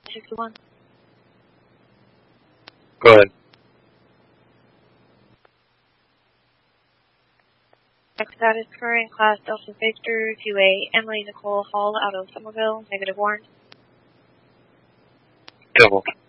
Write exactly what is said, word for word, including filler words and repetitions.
sixty-one. Go ahead. Next status current class Delta Victor two A Emily Nicole Hall out of Somerville, negative warrant. Double.